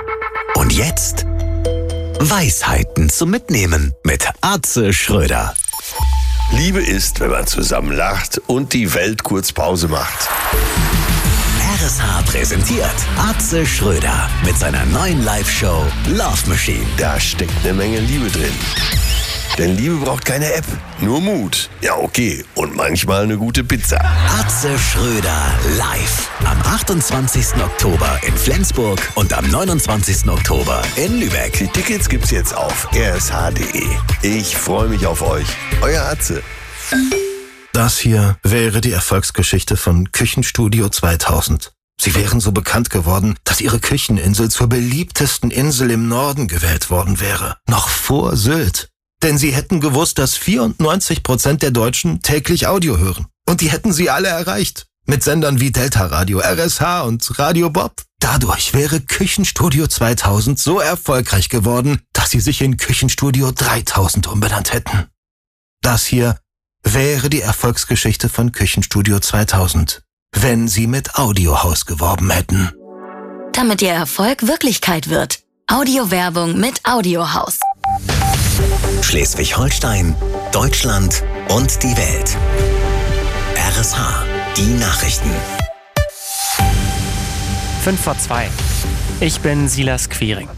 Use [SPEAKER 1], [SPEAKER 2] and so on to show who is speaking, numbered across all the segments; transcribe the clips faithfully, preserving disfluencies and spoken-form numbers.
[SPEAKER 1] Und jetzt Weisheiten zum Mitnehmen mit Atze Schröder.
[SPEAKER 2] Liebe ist, wenn man zusammen lacht und die Welt kurz Pause macht.
[SPEAKER 1] R S H präsentiert Atze Schröder mit seiner neuen Live-Show Love Machine.
[SPEAKER 2] Da steckt eine Menge Liebe drin. Denn Liebe braucht keine App, nur Mut. Ja, okay. Und manchmal eine gute Pizza.
[SPEAKER 1] Atze Schröder live. Am achtundzwanzigsten Oktober in Flensburg und am neunundzwanzigsten Oktober in Lübeck.
[SPEAKER 2] Die Tickets gibt's jetzt auf r s h punkt d e. Ich freue mich auf euch. Euer Atze.
[SPEAKER 3] Das hier wäre die Erfolgsgeschichte von Küchenstudio zweitausend. Sie wären so bekannt geworden, dass ihre Kücheninsel zur beliebtesten Insel im Norden gewählt worden wäre. Noch vor Sylt. Denn sie hätten gewusst, dass vierundneunzig Prozent der Deutschen täglich Audio hören. Und die hätten sie alle erreicht. Mit Sendern wie Delta Radio, R S H und Radio Bob. Dadurch wäre Küchenstudio zweitausend so erfolgreich geworden, dass sie sich in Küchenstudio dreitausend umbenannt hätten. Das hier wäre die Erfolgsgeschichte von Küchenstudio zweitausend, wenn sie mit Audiohaus geworben hätten.
[SPEAKER 4] Damit ihr Erfolg Wirklichkeit wird. Audiowerbung mit Audiohaus.
[SPEAKER 1] Schleswig-Holstein, Deutschland und die Welt. R S H, die Nachrichten.
[SPEAKER 5] fünf vor zwei. Ich bin Silas Quiring.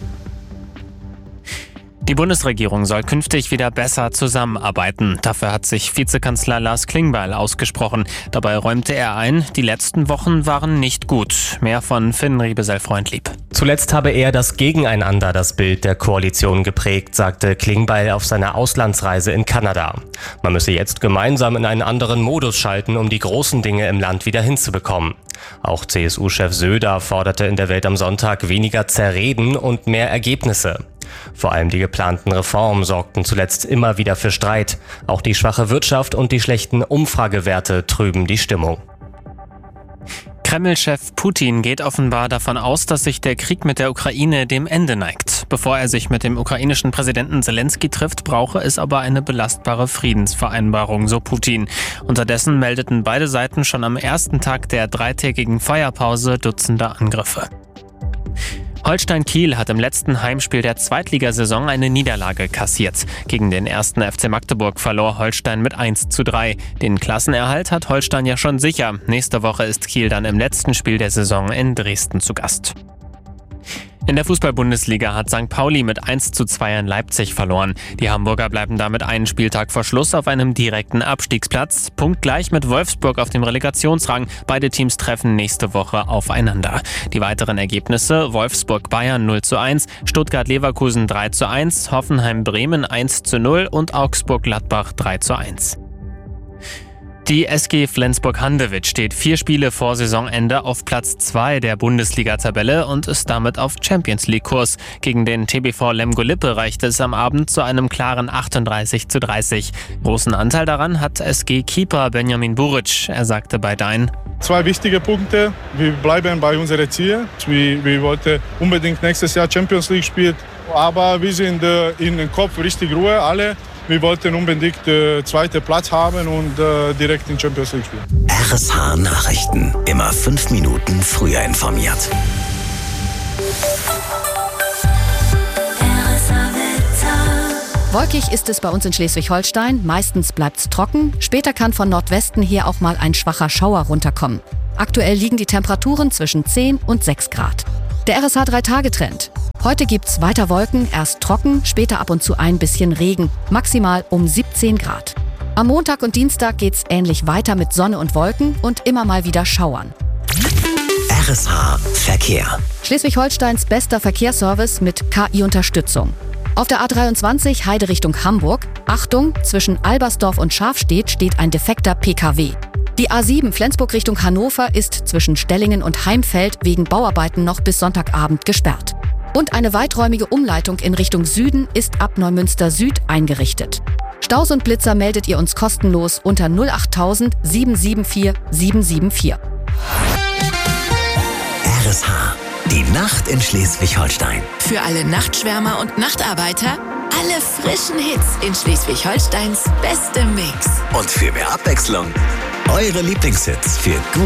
[SPEAKER 5] Die Bundesregierung soll künftig wieder besser zusammenarbeiten. Dafür hat sich Vizekanzler Lars Klingbeil ausgesprochen. Dabei räumte er ein, die letzten Wochen waren nicht gut. Mehr von Finn Riebesell-Freundlieb.
[SPEAKER 6] Zuletzt habe er das Gegeneinander das Bild der Koalition geprägt, sagte Klingbeil auf seiner Auslandsreise in Kanada. Man müsse jetzt gemeinsam in einen anderen Modus schalten, um die großen Dinge im Land wieder hinzubekommen. Auch C S U-Chef Söder forderte in der Welt am Sonntag weniger Zerreden und mehr Ergebnisse. Vor allem die geplanten Reformen sorgten zuletzt immer wieder für Streit. Auch die schwache Wirtschaft und die schlechten Umfragewerte trüben die Stimmung.
[SPEAKER 5] Kreml-Chef Putin geht offenbar davon aus, dass sich der Krieg mit der Ukraine dem Ende neigt. Bevor er sich mit dem ukrainischen Präsidenten Zelensky trifft, brauche es aber eine belastbare Friedensvereinbarung, so Putin. Unterdessen meldeten beide Seiten schon am ersten Tag der dreitägigen Feuerpause Dutzende Angriffe. Holstein Kiel hat im letzten Heimspiel der Zweitligasaison eine Niederlage kassiert. Gegen den ersten F C Magdeburg verlor Holstein mit eins zu drei. Den Klassenerhalt hat Holstein ja schon sicher. Nächste Woche ist Kiel dann im letzten Spiel der Saison in Dresden zu Gast. In der Fußball-Bundesliga hat Sankt Pauli mit eins zu zwei an Leipzig verloren. Die Hamburger bleiben damit einen Spieltag vor Schluss auf einem direkten Abstiegsplatz. Punktgleich mit Wolfsburg auf dem Relegationsrang. Beide Teams treffen nächste Woche aufeinander. Die weiteren Ergebnisse: Wolfsburg-Bayern null zu eins, Stuttgart-Leverkusen drei zu eins, Hoffenheim-Bremen eins zu null und Augsburg-Gladbach drei zu eins. Die S G Flensburg-Handewitt steht vier Spiele vor Saisonende auf Platz zwei der Bundesliga-Tabelle und ist damit auf Champions-League-Kurs. Gegen den T B V Lemgo-Lippe reichte es am Abend zu einem klaren achtunddreißig zu dreißig. Großen Anteil daran hat S G-Keeper Benjamin Buric. Er sagte bei Dein:
[SPEAKER 7] Zwei wichtige Punkte. Wir bleiben bei unseren Zielen. Wir, wir wollten unbedingt nächstes Jahr Champions League spielen. Aber wir sind äh, in den Kopf richtig Ruhe, alle. Wir wollten unbedingt den äh, zweiten Platz haben und äh, direkt in Champions League spielen.
[SPEAKER 1] R S H Nachrichten. Immer fünf Minuten früher informiert.
[SPEAKER 8] Wolkig ist es bei uns in Schleswig-Holstein. Meistens bleibt's trocken. Später kann von Nordwesten hier auch mal ein schwacher Schauer runterkommen. Aktuell liegen die Temperaturen zwischen zehn und sechs Grad. Der R S H drei Tage Trend. Heute gibt's weiter Wolken, erst trocken, später ab und zu ein bisschen Regen, maximal um siebzehn Grad. Am Montag und Dienstag geht's ähnlich weiter mit Sonne und Wolken und immer mal wieder Schauern.
[SPEAKER 1] R S H Verkehr.
[SPEAKER 8] Schleswig-Holsteins bester Verkehrsservice mit K I-Unterstützung. Auf der A dreiundzwanzig Heide Richtung Hamburg, Achtung, zwischen Albersdorf und Schafstedt steht ein defekter P K W. Die A sieben Flensburg Richtung Hannover ist zwischen Stellingen und Heimfeld wegen Bauarbeiten noch bis Sonntagabend gesperrt. Und eine weiträumige Umleitung in Richtung Süden ist ab Neumünster Süd eingerichtet. Staus und Blitzer meldet ihr uns kostenlos unter null acht null null sieben sieben vier sieben sieben vier.
[SPEAKER 1] R S H, die Nacht in Schleswig-Holstein.
[SPEAKER 4] Für alle Nachtschwärmer und Nachtarbeiter alle frischen Hits in Schleswig-Holsteins bestem Mix.
[SPEAKER 1] Und für mehr Abwechslung, eure Lieblingshits für gut